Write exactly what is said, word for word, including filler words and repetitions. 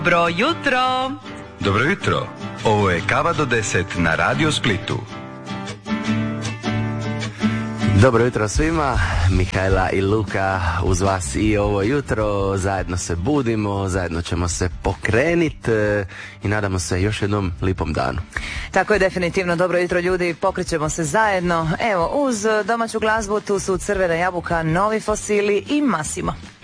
Dobro jutro! Dobro jutro! Ovo je Kava do deset na Radio Splitu. Dobro jutro svima, Mihajla i Luka uz vas i ovo jutro. Zajedno se budimo, zajedno ćemo se pokreniti i nadamo se još jednom lipom danu. Tako je, definitivno. Dobro jutro ljudi, pokrećemo se zajedno. Evo, uz domaću glazbu tu su Crvena jabuka, Novi fosili i Massimo.